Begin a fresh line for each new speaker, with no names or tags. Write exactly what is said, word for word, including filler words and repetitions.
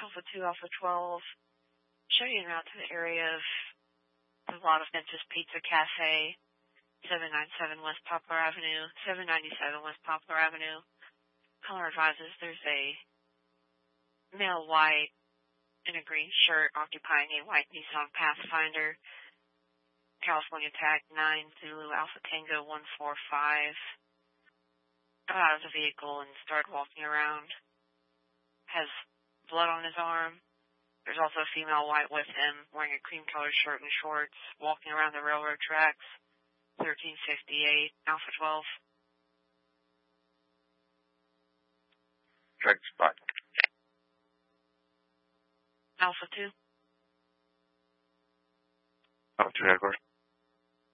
Alpha two, Alpha twelve, show you en route to the area of the lot of Memphis Pizza Cafe, seven ninety-seven West Poplar Avenue, seven ninety-seven West Poplar Avenue. Caller advises there's a male white in a green shirt occupying a white Nissan Pathfinder, California tag nine Zulu Alpha Tango one four five. Got out of the vehicle and started walking around. Has blood on his arm. There's also a female white with him wearing a cream-colored shirt and shorts, walking around the railroad tracks. thirteen fifty-eight, Alpha twelve.
Track spot.
Alpha two.
Alpha two, headquarters.